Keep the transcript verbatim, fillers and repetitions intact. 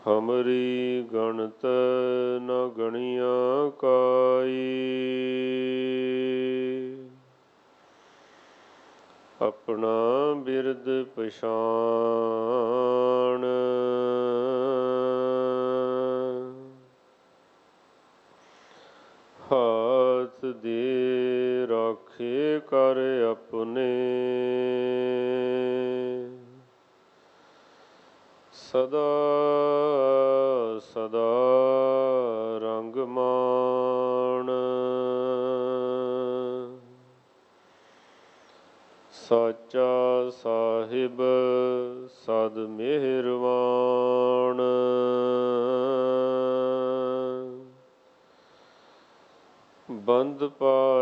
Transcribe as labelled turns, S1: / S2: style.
S1: ਹਮਰੀ ਗਣਤ ਨ ਗਣੀਆਂ ਕਾਈ। ਆਪਣਾ ਬਿਰਦ ਪਛਾਣ, ਹਾਥ ਦੇ ਰਾਖੇ ਕਰ ਆਪਣੇ। ਸਦਾ ਸਦਾ ਰੰਗ ਮਾਣ, ਸਾਚਾ ਸਾਹਿਬ ਸਦ ਮਿਹਰਵਾਨ। ਬੰਦ ਪਾ